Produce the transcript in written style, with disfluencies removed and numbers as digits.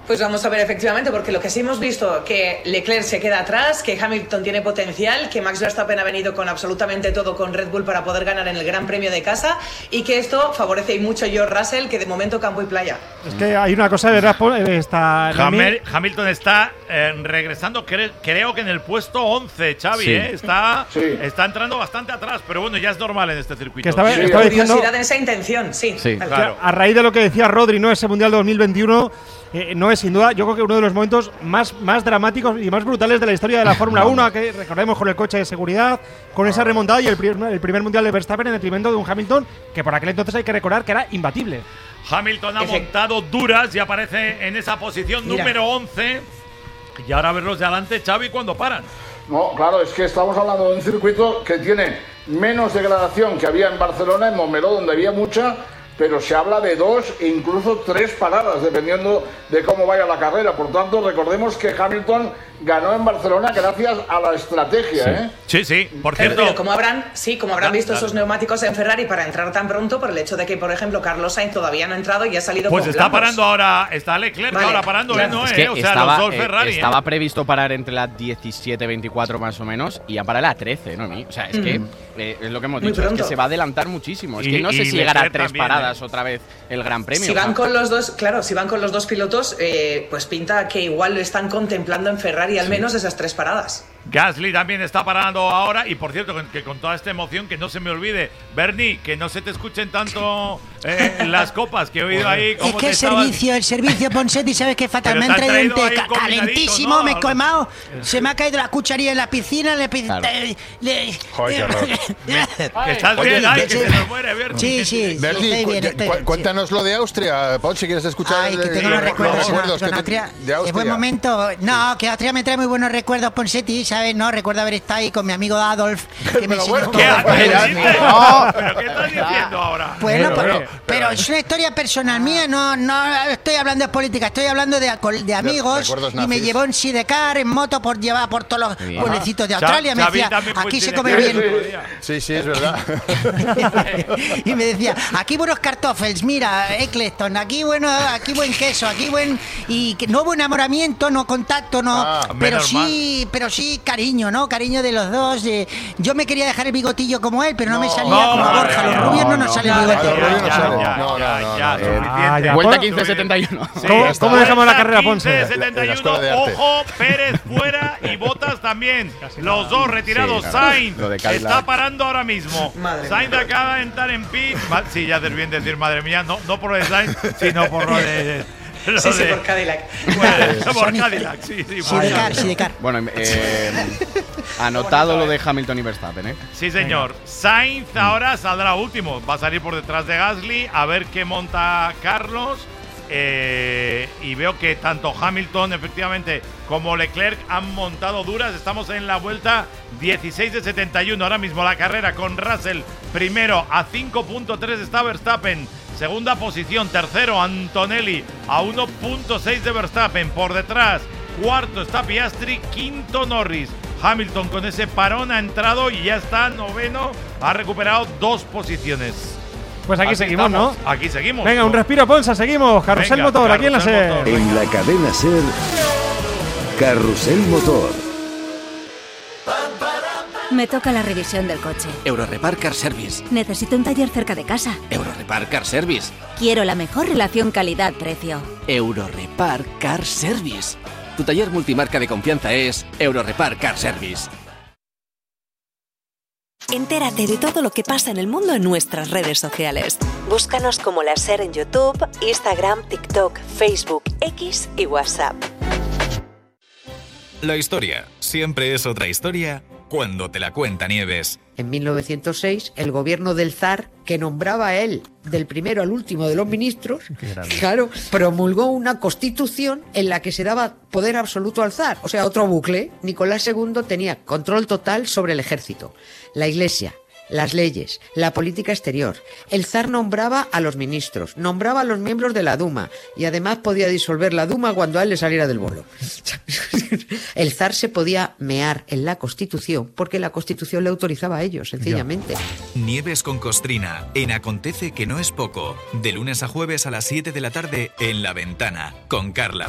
Pues vamos a ver, efectivamente, porque lo que sí hemos visto, que Leclerc se queda atrás, que Hamilton tiene potencial, que Max Verstappen ha venido con absolutamente todo con Red Bull para poder ganar en el Gran Premio de casa, y que esto favorece y mucho a George Russell, que de momento campo y playa. Es que hay una cosa de verdad, Hamilton está regresando, creo que en el puesto 11, Xavi, Sí. está entrando bastante atrás, pero bueno, ya es normal en este circuito. Que estaba diciendo, curiosidad en esa intención, sí. Claro. A raíz de lo que decía Rodri, ¿no? Ese Mundial 2021 no es sin duda, yo creo que uno de los momentos más dramáticos y más brutales de la historia de la Fórmula 1, que recordemos con el coche de seguridad, con esa remontada y el primer Mundial de Verstappen en detrimento de un Hamilton que por aquel entonces hay que recordar que era imbatible. Hamilton ha montado duras y aparece en esa posición número 11. Y ahora verlos de adelante, Xavi, cuando paran. No, claro, es que estamos hablando de un circuito que tiene menos degradación que había en Barcelona, en Montmeló, donde había mucha, pero se habla de 2 e incluso 3 paradas, dependiendo de cómo vaya la carrera. Por tanto, recordemos que Hamilton ganó en Barcelona gracias a la estrategia, Sí, por cierto. Pero como habrán visto esos neumáticos en Ferrari para entrar tan pronto, por el hecho de que, por ejemplo, Carlos Sainz todavía no ha entrado y ha salido Pues con está blancos. parando ahora, está Leclerc ahora parando, no, Es que o sea, estaba, los dos Ferrari. estaba previsto parar entre las 17-24 más o menos y ya para las 13, ¿no? O sea, es que es lo que hemos dicho, es que se va a adelantar muchísimo. Es que no sé si llegará a 3 paradas otra vez el Gran Premio. Si van con los dos, claro, si van con los dos pilotos, pues pinta que igual lo están contemplando en Ferrari al menos esas 3 paradas. Gasly también está parando ahora. Y por cierto, que con toda esta emoción, que no se me olvide, Bernie, que no se te escuchen tanto las copas que he oído ahí. Es que el servicio Ponseti, ¿sabes qué fatal? Pero Me han te han traído un té traído ahí un calentísimo, combinadito, ¿no? me he quemado, se me ha caído la cucharilla en la piscina. Joder, Que estás bien, que se nos muere, Bernie. Sí, Bernie, estoy bien. cuéntanos lo de Austria, Pon, si quieres escuchar. Ay, que tengo unos recuerdos de de Austria. buen momento. No, que Austria me trae muy buenos recuerdos, Ponseti, ¿sabes? No, recuerdo haber estado ahí con mi amigo Adolf, que me enseñó ¿Qué todo. ¿Pero qué estás diciendo ahora? Bueno, pero es una historia personal mía, no estoy hablando de política, estoy hablando de amigos, y me llevó en sidecar, en moto, por todos los pueblecitos de Australia. Me decía, aquí se come bien. Sí, es verdad. Y me decía, aquí buenos cartoffels, mira, Eccleston, aquí buen queso, aquí buen... Y que no hubo enamoramiento, no contacto, no, pero sí cariño, ¿no? Cariño de los dos. Yo me quería dejar el bigotillo como él, pero no me salía como a Borja. Los rubios no nos sale el bigote. Ya, Vuelta 15-71. ¿Cómo dejamos la carrera, Ponce? 15-71, ojo, Pérez fuera y Bottas también. Los dos retirados. Sainz está parando ahora mismo. Sainz acaba de entrar en pit. Sí, ya haces bien decir, madre mía, no por lo de Sainz, sino por lo de... Sí, por Cadillac. Por Cadillac, sí. Sidecar. Bueno, anotado lo de Hamilton y Verstappen, ¿eh? Sí, señor. Sainz ahora saldrá último. Va a salir por detrás de Gasly. A ver qué monta Carlos. Y veo que tanto Hamilton, efectivamente, como Leclerc han montado duras. Estamos en la vuelta 16 de 71. Ahora mismo la carrera con Russell primero a 5.3 está Verstappen. Segunda posición, tercero Antonelli a 1.6 de Verstappen. Por detrás, cuarto está Piastri, quinto Norris. Hamilton con ese parón ha entrado y ya está noveno. Ha recuperado 2 posiciones. Pues aquí seguimos, estamos, ¿no? Aquí seguimos. Venga, un respiro, Ponza, seguimos. Carrusel Motor, aquí en la SER. En la cadena SER, Carrusel Motor. Me toca la revisión del coche. Eurorepar Car Service. Necesito un taller cerca de casa. Eurorepar Car Service. Quiero la mejor relación calidad-precio. Eurorepar Car Service. Tu taller multimarca de confianza es Eurorepar Car Service. Entérate de todo lo que pasa en el mundo en nuestras redes sociales. Búscanos como La SER en YouTube, Instagram, TikTok, Facebook, X y WhatsApp. La historia siempre es otra historia cuando te la cuenta Nieves. En 1906, el gobierno del zar, que nombraba a él del primero al último de los ministros, claro, promulgó una constitución en la que se daba poder absoluto al zar. O sea, otro bucle. Nicolás II tenía control total sobre el ejército, la iglesia, las leyes, la política exterior. El zar nombraba a los ministros, nombraba a los miembros de la Duma y además podía disolver la Duma cuando a él le saliera del bolo. El zar se podía mear en la Constitución porque la Constitución le autorizaba a ellos, sencillamente. Nieves con Costrina, en Acontece que no es poco, de lunes a jueves a las 7 de la tarde en La Ventana, con Carla